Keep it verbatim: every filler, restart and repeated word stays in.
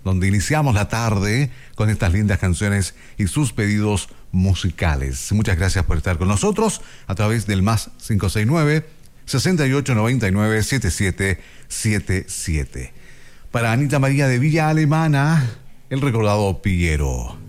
donde iniciamos la tarde con estas lindas canciones y sus pedidos musicales. Muchas gracias por estar con nosotros a través del más cinco seis nueve, seis ocho nueve nueve, siete siete siete siete. Para Anita María de Villa Alemana, el recordado Pillero.